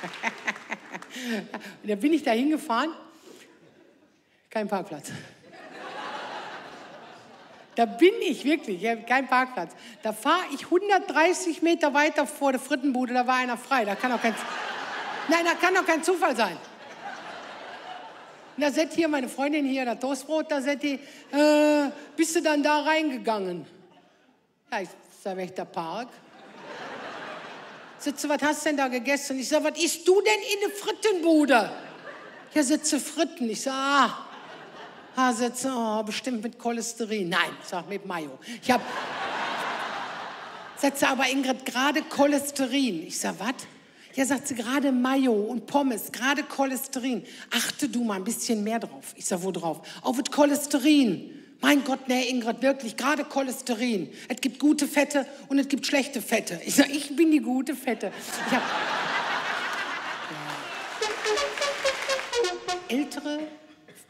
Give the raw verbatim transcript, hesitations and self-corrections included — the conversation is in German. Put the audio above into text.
Und da bin ich da hingefahren, kein Parkplatz. Da bin ich wirklich, kein Parkplatz. Da fahre ich hundertdreißig Meter weiter vor der Frittenbude, da war einer frei. Da kann doch kein, nein, da kann doch kein Zufall sein. Und da sagt hier meine Freundin hier, das Toastbrot, da sagt die, äh, bist du dann da reingegangen? Ja, ich sag, welcher Park? Sitze, was hast du denn da gegessen? Ich sag, was isst du denn in der Frittenbude? Ja, sitze Fritten. Ich sag, ah. Ah, sitze, oh, bestimmt mit Cholesterin. Nein, ich sag mit Mayo. Ich hab, sagt sie, aber Ingrid, gerade Cholesterin. Ich sag, was? Ja, sagt sie, gerade Mayo und Pommes, gerade Cholesterin. Achte du mal ein bisschen mehr drauf. Ich sag, wo drauf? Auf das Cholesterin. Mein Gott, nee, Ingrid, wirklich, gerade Cholesterin. Es gibt gute Fette und es gibt schlechte Fette. Ich sag, ich bin die gute Fette. Ich hab, ja. Ältere